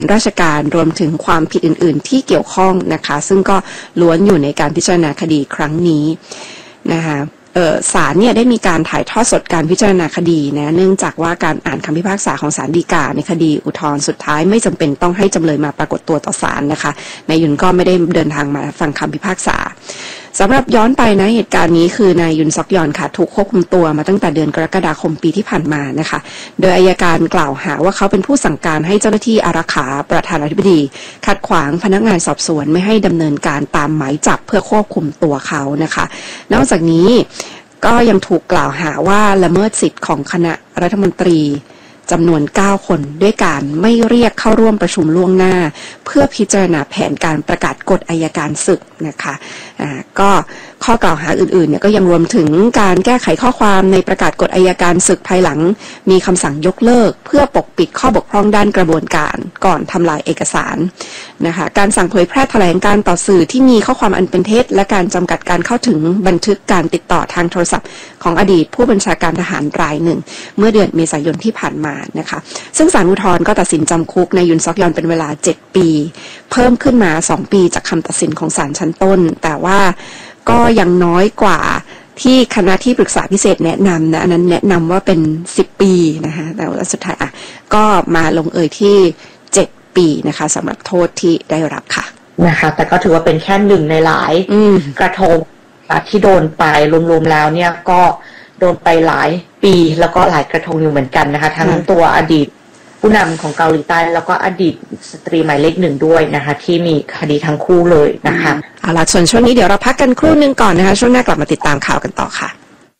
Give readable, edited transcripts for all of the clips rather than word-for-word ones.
ราชการรวมถึงความผิดอื่นๆที่เกี่ยวข้องนะคะซึ่งก็ล้วนอยู่ในการพิจารณาคดีครั้งนี้นะคะศาลเนี่ยได้มีการถ่ายทอดสดการพิจารณาคดีนะเนื่องจากว่าการอ่านคำพิพากษาของศาลฎีกาในคดีอุทธรณ์สุดท้ายไม่จำเป็นต้องให้จำเลยมาปรากฏตัวต่อศาลนะคะนายยุนก็ไม่ได้เดินทางมาฟังคำพิพากษาสำหรับย้อนไปนะเหตุการณ์นี้คือนายยุนซอกยอนค่ะถูกควบคุมตัวมาตั้งแต่เดือนกรกฎาคมปีที่ผ่านมานะคะโดยอัยการกล่าวหาว่าเขาเป็นผู้สั่งการให้เจ้าหน้าที่อารักขาประธานาธิบดีขัดขวางพนักงานสอบสวนไม่ให้ดำเนินการตามหมายจับเพื่อควบคุมตัวเขานะคะนอกจากนี้ก็ยังถูกกล่าวหาว่าละเมิดสิทธิ์ของคณะรัฐมนตรีจำนวน9คนด้วยการไม่เรียกเข้าร่วมประชุมล่วงหน้าเพื่อพิจารณาแผนการประกาศกฎอัยการศึกนะคะก็ข้อกล่าวหาอื่นๆเนี่ยก็ยังรวมถึงการแก้ไขข้อความในประกาศกฎอัยการศึกภายหลังมีคำสั่งยกเลิกเพื่อปกปิดข้อบกพร่องด้านกระบวนการก่อนทำลายเอกสารนะคะการสั่งเผยแพร่แถลงการต่อสื่อที่มีข้อความอันเป็นเท็จและการจำกัดการเข้าถึงบันทึกการติดต่อทางโทรศัพท์ของอดีตผู้บัญชาการทหารรายหนึ่งเมื่อเดือนเมษายนที่ผ่านมานะคะซึ่งศาลอุทธรณ์ก็ตัดสินจำคุกนายยุนซอกยอนเป็นเวลา7ปีเพิ่มขึ้นมา2ปีจากคำตัดสินของศาลชั้นต้นแต่ว่าก็ยังน้อยกว่าที่คณะที่ปรึกษาพิเศษแนะนำนะอันนั้นแนะนำว่าเป็น10ปีนะคะแต่ว่าสุดท้ายก็มาลงเอยที่7ปีนะคะสำหรับโทษที่ได้รับค่ะนะคะแต่ก็ถือว่าเป็นแค่หนึ่งในหลายกระทงที่โดนไปรวมๆแล้วเนี่ยก็โดนไปหลายปีแล้วก็หลายกระทงอยู่เหมือนกันนะคะทั้งตัวอดีตผู้นำของเกาหลีใต้แล้วก็อดีตสตรีหมายเลขหนึ่งด้วยนะคะที่มีคดีทั้งคู่เลยนะคะเอาล่ะส่วนช่วงนี้เดี๋ยวเราพักกันครู่นึงก่อนนะคะช่วงหน้ากลับมาติดตามข่าวกันต่อค่ะ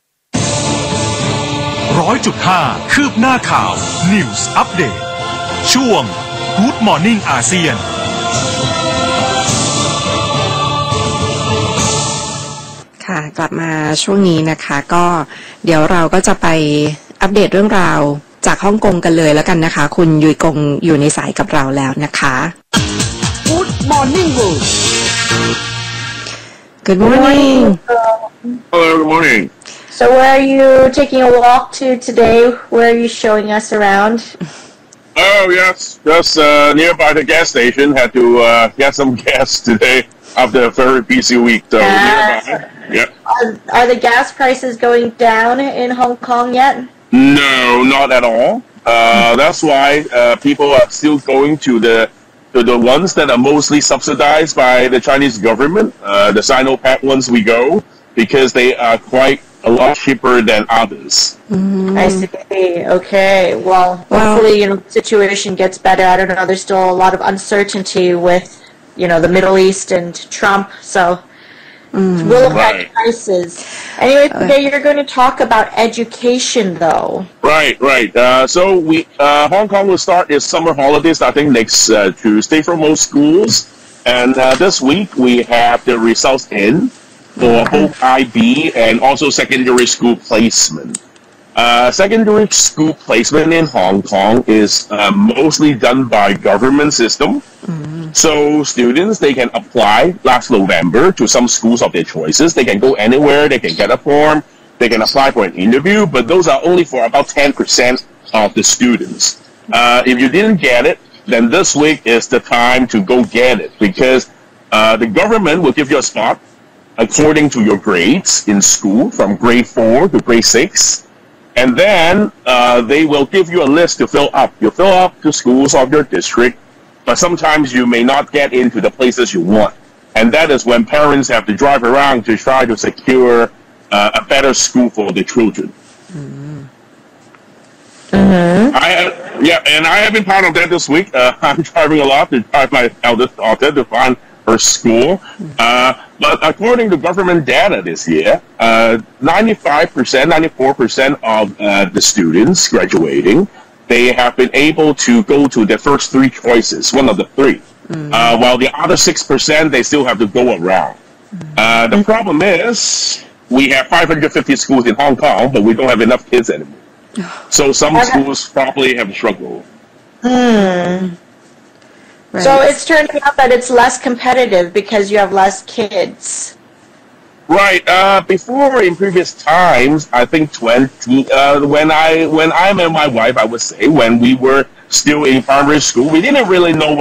100.5 คืบหน้าข่าว News Update ช่วง Good Morning อาเซียนค่ะกลับมาช่วงนี้นะคะก็เดี๋ยวเราก็จะไปอัปเดตเรื่องราวจากฮ่องกงกันเลยแล้วกันนะคะคุณยุยกงอยู่ในสายกับเราแล้วนะคะ Good morning World Good morning Hello good morning So where are you taking a walk to today? Where are you showing us around? Oh yes just nearby the gas station had to get some gas today after a very busy week so nearby yeah are the gas prices going down in Hong Kong yet?No, not at all. That's why people are still going to the ones that are mostly subsidized by the Chinese government, the Sinopac ones we go, because they are quite a lot cheaper than others. I see. Okay. Well, hopefully, the situation gets better. I don't know. There's still a lot of uncertainty with, the Middle East and Trump, so...will affect prices. Anyway, today you're going to talk about education, though. Right. So Hong Kong will start its summer holidays, I think, next Tuesday for most schools. And this week we have the results in for both IB and also secondary school placement. Secondary school placement in Hong Kong is mostly done by government system.So students, they can apply last November to some schools of their choices. They can go anywhere, they can get a form, they can apply for an interview, but those are only for about 10% of the students. If you didn't get it, then this week is the time to go get it because the government will give you a spot according to your grades in school from grade 4 to grade 6. And then they will give you a list to fill up. You fill up the schools of your district.But sometimes you may not get into the places you want. And that is when parents have to drive around to try to secure a better school for the children. And I have been part of that this week. I'm driving a lot to drive my eldest daughter to find her school. But according to government data this year, 95%, 94% of the students graduating,they have been able to go to their first three choices, one of the three. While the other 6%, they still have to go around. The problem is, we have 550 schools in Hong Kong, but we don't have enough kids anymore. So some schools probably have struggled. Right. So it's turning out that it's less competitive because you have less kids.Right. Before in previous times, I think when I met my wife, I would say when we were still in primary school. We didn't really know